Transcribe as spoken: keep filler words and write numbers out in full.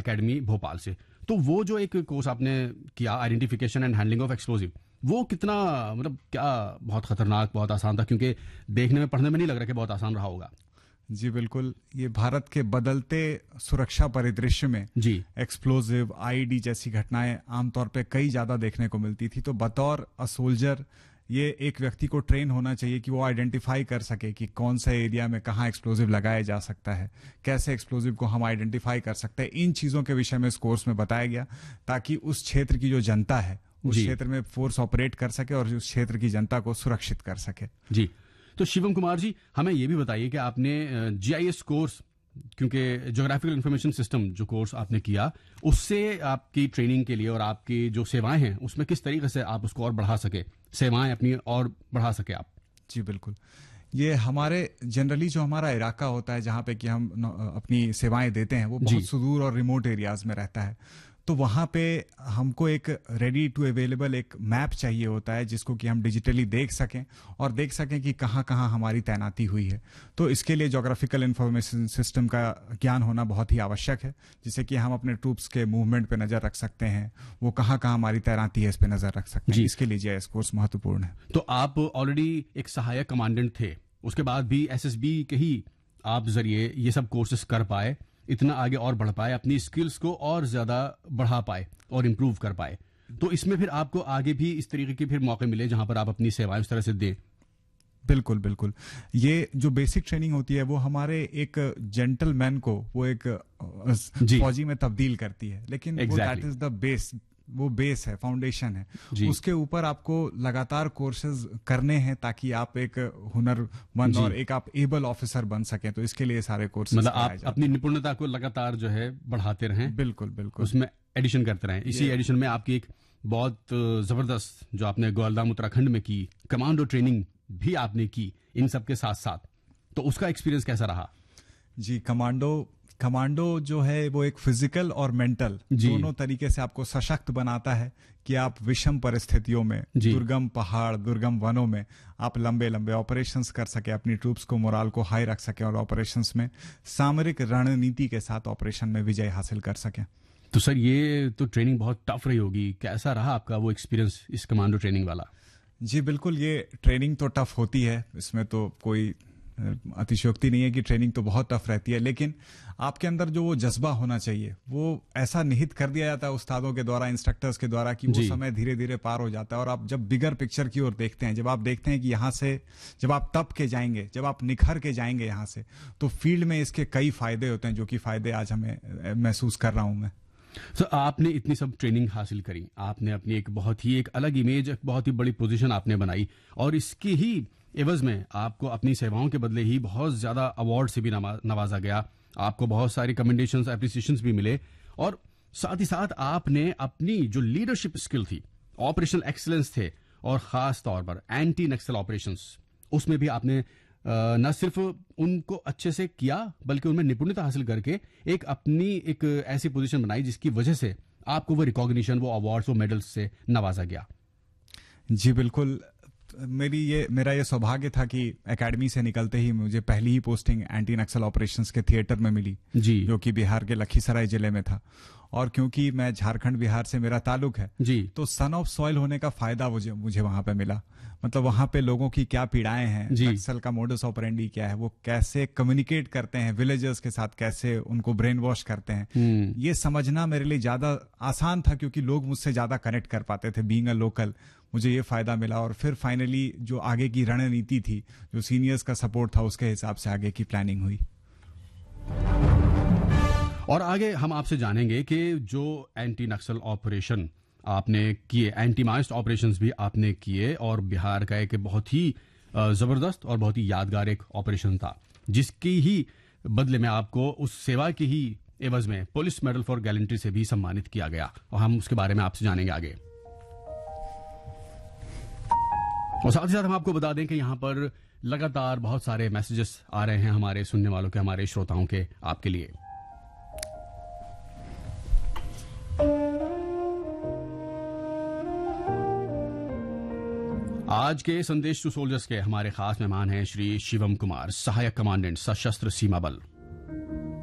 Academy Bhopal से। तो वो जो एक कोर्स आपने किया, identification and handling of explosive, वो कितना मतलब क्या बहुत खतरनाक, बहुत आसान था? क्योंकि देखने में, पढ़ने में नहीं लग रहा कि बहुत आसान रहा होगा। जी बिल्कुल, ये भारत के बदलते सुरक्षा परिदृश्य में जी एक्सप्लोजिव, आईईडी जैसी घटनाएं आमतौर पे कई ज्यादा देखने को मिलती थी। तो बतौर अ सोल्जर ये एक व्यक्ति को ट्रेन होना चाहिए कि वो आइडेंटिफाई कर सके कि कौन सा एरिया में कहाँ एक्सप्लोजिव लगाया जा सकता है, कैसे एक्सप्लोजिव को हम आइडेंटिफाई कर सकते हैं। इन चीजों के विषय में इस कोर्स में बताया गया ताकि उस क्षेत्र की जो जनता है उस क्षेत्र में फोर्स ऑपरेट कर सके और उस क्षेत्र की जनता को सुरक्षित कर सके। जी, तो शिवम कुमार जी, हमें यह भी बताइए कि आपने जीआईएस कोर्स, क्योंकि ज्योग्राफिकल इंफॉर्मेशन सिस्टम जो कोर्स आपने किया, उससे आपकी ट्रेनिंग के लिए और आपकी जो सेवाएं हैं उसमें किस तरीके से आप उसको और बढ़ा सके, सेवाएं अपनी और बढ़ा सके आप? जी बिल्कुल, ये हमारे जनरली जो हमारा इलाका होता है जहाँ पे कि हम अपनी सेवाएं देते हैं वो बहुत सुदूर और रिमोट एरियाज में रहता है। तो वहाँ पे हमको एक रेडी टू अवेलेबल एक मैप चाहिए होता है जिसको कि हम डिजिटली देख सकें और देख सकें कि कहाँ कहाँ हमारी तैनाती हुई है। तो इसके लिए ज्योग्राफिकल इंफॉर्मेशन सिस्टम का ज्ञान होना बहुत ही आवश्यक है, जिससे कि हम अपने ट्रूप्स के मूवमेंट पे नजर रख सकते हैं, वो कहाँ कहाँ हमारी तैनाती है इस पे नजर रख सकते हैं। इसके लिए जीआईएस कोर्स महत्वपूर्ण है। तो आप ऑलरेडी एक सहायक कमांडेंट थे, उसके बाद भी एसएसबी के ही आप जरिए ये सब कोर्सेस कर पाए, इतना आगे और बढ़ पाए, अपनी स्किल्स को और ज्यादा बढ़ा पाए और इम्प्रूव कर पाए। तो इसमें फिर आपको आगे भी इस तरीके के फिर मौके मिले जहां पर आप अपनी सेवाएं उस तरह से दें। बिल्कुल बिल्कुल, ये जो बेसिक ट्रेनिंग होती है वो हमारे एक जेंटलमैन को वो एक फौजी में तब्दील करती है, लेकिन दैट इज द बेस, वो बेस है, फाउंडेशन है। उसके ऊपर आपको लगातार कोर्सेज करने हैं ताकि आप एक हुनरमंद और एक आप एबल ऑफिसर बन सकें। तो इसके लिए सारे कोर्सेज, मतलब आप अपनी निपुणता को लगातार जो है बढ़ाते रहें। बिल्कुल बिल्कुल, उसमें एडिशन करते रहें। इसी एडिशन में आपकी एक बहुत जबरदस्त जो आपने ग्वालदाम उत्तराखंड में की कमांडो ट्रेनिंग भी आपने की, इन सब के साथ साथ, तो उसका एक्सपीरियंस कैसा रहा? जी, कमांडो कमांडो जो है वो एक फिजिकल और मेंटल दोनों तरीके से आपको सशक्त बनाता है कि आप विषम परिस्थितियों में, दुर्गम पहाड़, दुर्गम वनों में आप लंबे लंबे ऑपरेशंस कर सके, अपनी ट्रूप्स को, मोराल को हाई रख सके और ऑपरेशंस में सामरिक रणनीति के साथ ऑपरेशन में विजय हासिल कर सके। तो सर ये तो ट्रेनिंग बहुत टफ रही होगी, कैसा रहा आपका वो एक्सपीरियंस इस कमांडो ट्रेनिंग वाला? जी बिल्कुल, ये ट्रेनिंग तो टफ होती है, इसमें तो कोई अतिशयोक्ति नहीं है कि ट्रेनिंग तो बहुत टफ रहती है, लेकिन आपके अंदर जो वो जज्बा होना चाहिए वो ऐसा निहित कर दिया जाता है उस्तादों के द्वारा, इंस्ट्रक्टर्स के द्वारा, कि वो समय धीरे धीरे पार हो जाता है। और आप जब बिगर पिक्चर की ओर देखते हैं, जब आप देखते हैं कि यहाँ से जब आप तप के जाएंगे, जब आप निखर के जाएंगे यहाँ से, तो फील्ड में इसके कई फायदे होते हैं, जो कि फायदे आज हमें महसूस कर रहा हूं मैं। तो आपने इतनी सब ट्रेनिंग हासिल करी, आपने अपनी एक बहुत ही एक अलग इमेज, एक बहुत ही बड़ी पोजीशन आपने बनाई, और इसकी ही एवज में आपको अपनी सेवाओं के बदले ही बहुत ज्यादा अवार्ड से भी नवाजा गया, आपको बहुत सारी कमेंडेशंस, एप्रिसिएशंस भी मिले, और साथ ही साथ आपने अपनी जो लीडरशिप स्किल थी, ऑपरेशनल एक्सीलेंस थे, और खास तौर पर एंटी नक्सल ऑपरेशंस, उसमें भी आपने न सिर्फ उनको अच्छे से किया बल्कि उनमें निपुणता हासिल करके एक अपनी एक ऐसी पोजीशन बनाई जिसकी वजह से आपको वो रिकॉग्निशन, वो अवार्ड्स, वो मेडल्स से नवाजा गया। जी बिल्कुल, मेरी ये मेरा ये सौभाग्य था कि एकेडमी से निकलते ही मुझे पहली ही पोस्टिंग एंटी नक्सल ऑपरेशंस के थिएटर में मिली, जी, जो कि बिहार के लखीसराय जिले में था। और क्योंकि मैं झारखंड बिहार से मेरा ताल्लुक है, जी, तो सन ऑफ सॉइल होने का फायदा मुझे मुझे वहां पे मिला। मतलब वहां पे लोगों की क्या पीड़ाएं हैं, नक्सल का मोडस ऑपरेंडी क्या है, वो कैसे कम्युनिकेट करते हैं विलेजर्स के साथ, कैसे उनको ब्रेन वॉश करते हैं, ये समझना मेरे लिए ज्यादा आसान था क्योंकि लोग मुझसे ज्यादा कनेक्ट कर पाते थे। बीइंग अ लोकल मुझे ये फायदा मिला, और फिर फाइनली जो आगे की रणनीति थी, जो सीनियर्स का सपोर्ट था, उसके हिसाब से आगे की प्लानिंग हुई। और आगे हम आपसे जानेंगे कि जो एंटी नक्सल ऑपरेशन आपने किए, एंटी माइस्ट ऑपरेशंस भी आपने किए, और बिहार का एक बहुत ही जबरदस्त और बहुत ही यादगार एक ऑपरेशन था, जिसकी ही बदले में आपको उस सेवा की ही एवज में पुलिस मेडल फॉर गैलेंट्री से भी सम्मानित किया गया, और हम उसके बारे में आपसे जानेंगे आगे। और साथ ही साथ हम आपको बता दें कि यहाँ पर लगातार बहुत सारे मैसेजेस आ रहे हैं हमारे सुनने वालों के, हमारे श्रोताओं के, आपके लिए। आज के संदेश टू सोल्जर्स के हमारे खास मेहमान हैं श्री शिवम कुमार, सहायक कमांडेंट सशस्त्र सीमा बल।